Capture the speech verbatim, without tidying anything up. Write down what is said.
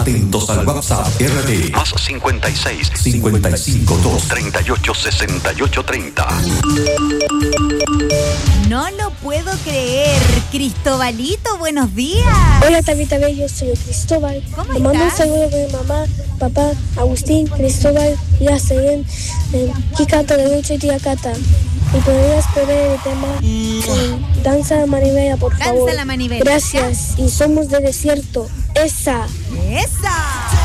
Atentos al WhatsApp R D. Más cincuenta y seis, cincuenta y cinco, dos. treinta y ocho, sesenta y ocho, treinta. No lo puedo creer. Cristobalito, buenos días. Hola, Tabita Bello, soy Cristóbal. ¿Cómo Te mando un estás? saludo de mi mamá, papá, Agustín, Cristóbal, ya Seyen, eh, Kikata de Lucho y tía Cata. Y podrías poner el tema eh, Danza la Manivela, por Danza favor. la manivela. Gracias. Y somos de desierto. Esa. ¡Esa!